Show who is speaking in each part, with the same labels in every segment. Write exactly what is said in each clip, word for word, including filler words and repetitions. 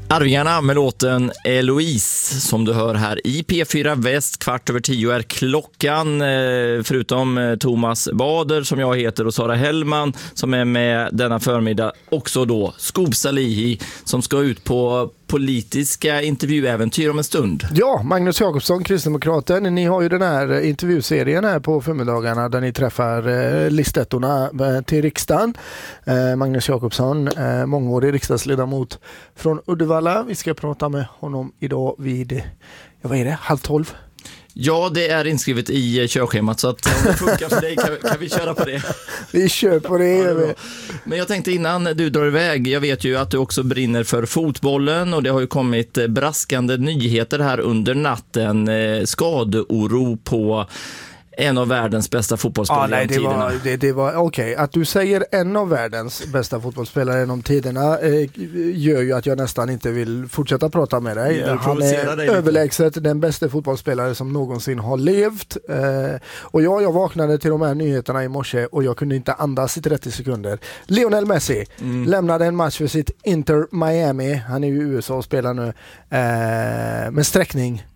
Speaker 1: Arvingarna med låten Eloise som du hör här i P fyra Väst. Kvart över tio är klockan, förutom Thomas Bader som jag heter och Sara Hellman som är med denna förmiddag. Också då Skoob Salihi som ska ut på politiska intervjuäventyr om en stund.
Speaker 2: Ja, Magnus Jakobsson, Kristdemokraten. Ni har ju den här intervjuserien här på förmiddagarna där ni träffar eh, listettorna eh, till riksdagen. Eh, Magnus Jakobsson, eh, mångårig riksdagsledamot från Uddevalla. Vi ska prata med honom idag vid, ja, vad är det, halv tolv?
Speaker 1: Ja, det är inskrivet i körschemat så att om det funkar för dig kan, kan vi köra på det.
Speaker 2: Vi kör på det. Ja, det
Speaker 1: Men jag tänkte innan du drar iväg, jag vet ju att du också brinner för fotbollen och det har ju kommit braskande nyheter här under natten. Skadeoro på en av världens bästa fotbollsspelare
Speaker 2: ah, nej,
Speaker 1: genom
Speaker 2: det
Speaker 1: tiderna.
Speaker 2: Var, det, det var okej. Okay. Att du säger en av världens bästa fotbollsspelare genom tiderna eh, gör ju att jag nästan inte vill fortsätta prata med dig.
Speaker 1: Jag
Speaker 2: Han är
Speaker 1: dig
Speaker 2: överlägset den bästa fotbollsspelare som någonsin har levt. Eh, och jag, jag vaknade till de här nyheterna i morse och jag kunde inte andas i trettio sekunder. Lionel Messi mm. lämnade en match för sitt Inter Miami. Han är ju i U S A och spelar nu eh, med sträckning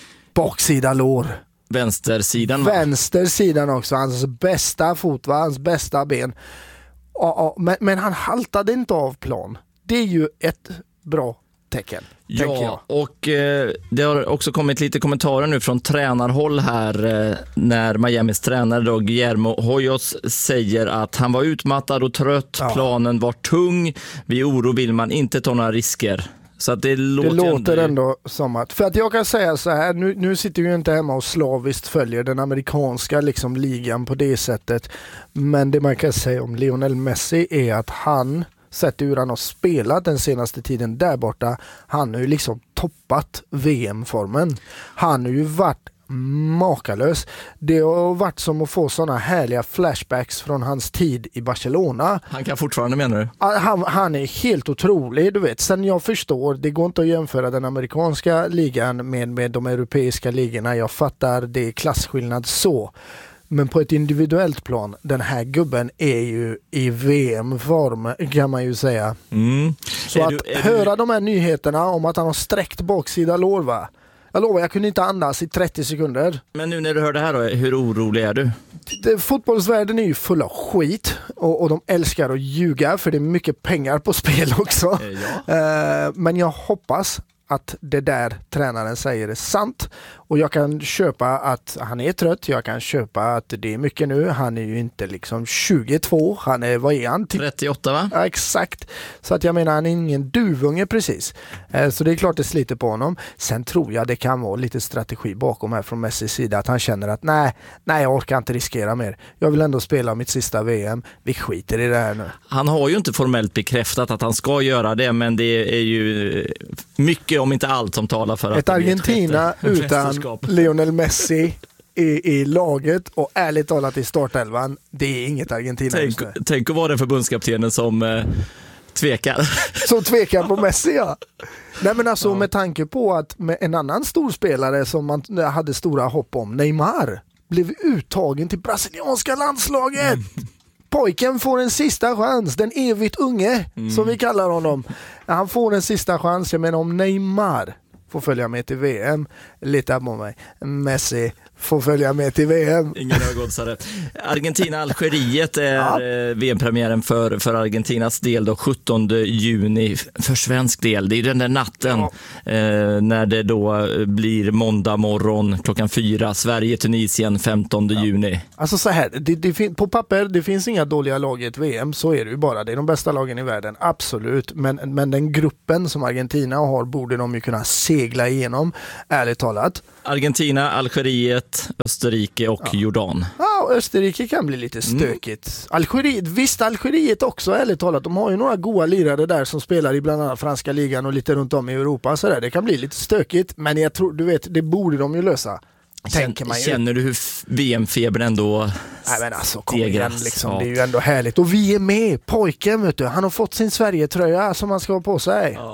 Speaker 2: baksida lår.
Speaker 1: Vänstersidan va?
Speaker 2: Vänstersidan också, hans bästa fot, va? Hans bästa ben. Ja, ja, men, men han haltade inte av plan. Det är ju ett bra tecken.
Speaker 1: Ja, och eh, det har också kommit lite kommentarer nu från tränarhåll här eh, när Miamis tränare då, Guillermo Hoyos säger att han var utmattad och trött, ja. Planen var tung, vid oro vill man inte ta några risker. Så att det låter,
Speaker 2: det låter
Speaker 1: ändå...
Speaker 2: ändå som att, för att jag kan säga så här, nu, nu sitter vi ju inte hemma och slaviskt följer den amerikanska liksom ligan på det sättet, men det man kan säga om Lionel Messi är att han, sett hur han har spelat den senaste tiden där borta, han har ju liksom toppat V M-formen. Han har ju varit makalös. Det har varit som att få såna härliga flashbacks från hans tid i Barcelona.
Speaker 1: Han kan fortfarande, menar du?
Speaker 2: Han, han är helt otrolig, du vet. Sen jag förstår, det går inte att jämföra den amerikanska ligan med, med de europeiska ligorna. Jag fattar, det är klasskillnad så. Men på ett individuellt plan, den här gubben är ju i V M-form kan man ju säga. Mm. Så är att du, höra du... de här nyheterna om att han har sträckt baksida lår, va? Jag lovar, jag kunde inte andas i trettio sekunder.
Speaker 1: Men nu när du hör det här då, hur orolig är du?
Speaker 2: Det, fotbollsvärlden är ju full av skit och, och de älskar att ljuga för det är mycket pengar på spel också. Ja. Uh, men jag hoppas att det där tränaren säger är sant. Och jag kan köpa att han är trött. Jag kan köpa att det är mycket nu. Han är ju inte liksom tjugotvå. Han är, vad är han?
Speaker 1: trettioåtta va?
Speaker 2: Ja, exakt. Så att jag menar, han är ingen duvunge precis. Eh, så det är klart det sliter på honom. Sen tror jag det kan vara lite strategi bakom här från Messis sida. Att han känner att nej, nej jag orkar inte riskera mer. Jag vill ändå spela mitt sista V M. Vi skiter i det här nu.
Speaker 1: Han har ju inte formellt bekräftat att han ska göra det. Men det är ju mycket, om inte allt, som talar för att
Speaker 2: ett Argentina utan Lionel Messi i, i laget och ärligt talat i startelvan, det är inget Argentina.
Speaker 1: Tänk, tänk att vara den förbundskaptenen som eh, tvekar.
Speaker 2: Som tvekar på Messi, ja. Nej, men alltså ja. Med tanke på att med en annan storspelare som man hade stora hopp om, Neymar, blev uttagen till brasilianska landslaget. Mm. Pojken får en sista chans, den evigt unge mm. som vi kallar honom. Han får en sista chans, jag menar om Neymar får följa med till V M, lita på mig. Messi får följa med till V M.
Speaker 1: Ingen ögongodsare. Argentina-Algeriet är ja. V M-premiären för, för Argentinas del då, sjuttonde juni för svensk del. Det är den där natten ja. eh, när det då blir måndag morgon klockan fyra. Sverige-Tunisien femtonde ja. juni.
Speaker 2: Alltså så här, det, det fin- på papper det finns inga dåliga lag i ett V M, så är det ju bara. Det är de bästa lagen i världen, absolut. Men, men den gruppen som Argentina har borde de ju kunna segla igenom, ärligt talat.
Speaker 1: Argentina, Algeriet, Österrike och ja. Jordan.
Speaker 2: Ja, Österrike kan bli lite stökigt. Mm. Algeriet, visst Algeriet också, ärligt talat. De har ju några goda lirare där som spelar i bland annat franska ligan och lite runt om i Europa. Så där. Det kan bli lite stökigt, men jag tror, du vet, det borde de ju lösa. Tänker man ju.
Speaker 1: Känner du hur V M-febern ändå
Speaker 2: Nej, men alltså, kom igen, liksom. Det är ju ändå härligt. Och vi är med, pojken, vet du. Han har fått sin Sverige-tröja som han ska ha på sig. Ja.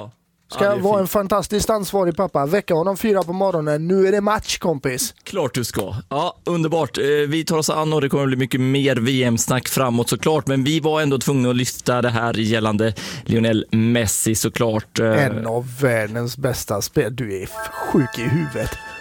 Speaker 2: Ska
Speaker 1: Ja,
Speaker 2: vara
Speaker 1: fint.
Speaker 2: en fantastiskt ansvarig pappa. Väcka honom fyra på morgonen. Nu är det match, kompis.
Speaker 1: Klart du ska. Ja, underbart. Eh, Vi tar oss an och det kommer bli mycket mer V M-snack framåt såklart. Men vi var ändå tvungna att lyfta det här gällande Lionel Messi såklart.
Speaker 2: En av världens bästa spel. Du är sjuk i huvudet.